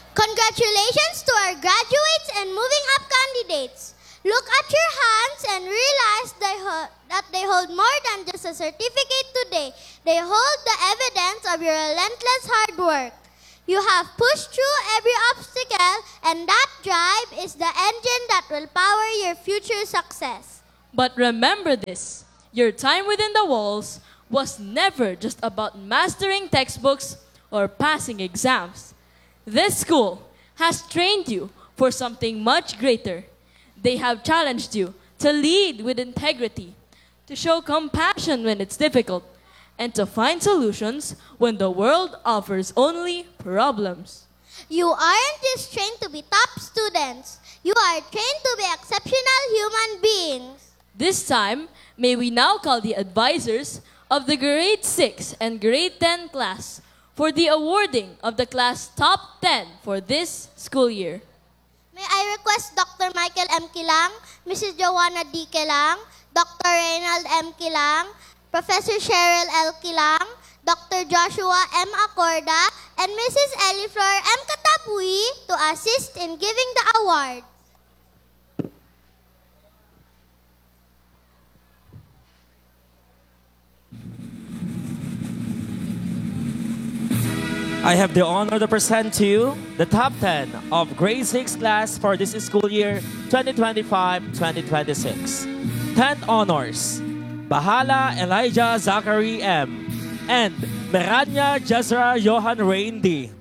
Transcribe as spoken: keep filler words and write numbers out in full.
Congratulations to our graduates and moving up candidates. Look at your hands and realize they ho- that they hold more than just a certificate today. They hold the evidence of your relentless hard work. You have pushed through every obstacle, and that drive is the engine that will power your future success. But remember this, your time within the walls was never just about mastering textbooks or passing exams. This school has trained you for something much greater. They have challenged you to lead with integrity, to show compassion when it's difficult, and to find solutions when the world offers only problems. You aren't just trained to be top students. You are trained to be exceptional human beings. This time, may we now call the advisors of the grade six and grade ten class for the awarding of the class top ten for this school year. May I request Doctor Michael M. Kilang, Missus Joanna D. Kilang, Doctor Reynald M. Kilang, Professor Cheryl L. Kilang, Doctor Joshua M. Acorda, and Missus Eliflor M. Katapui to assist in giving the award. I have the honor to present to you the top ten of grade six class for this school year twenty twenty-five twenty twenty-six. ten honors. Bahala Elijah Zachary M. and Meranya Jezra Johan Reindy.